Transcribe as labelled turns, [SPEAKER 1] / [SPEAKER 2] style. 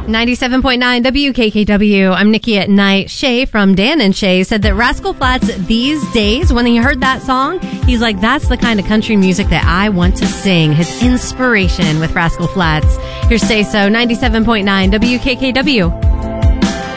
[SPEAKER 1] 97.9 WKKW. I'm Nikki at Night. Shay from Dan and Shay said that Rascal Flatts these days, when he heard that song, he's like, that's the kind of country music that I want to sing. His inspiration with Rascal Flatts. Here's Say So, 97.9 WKKW.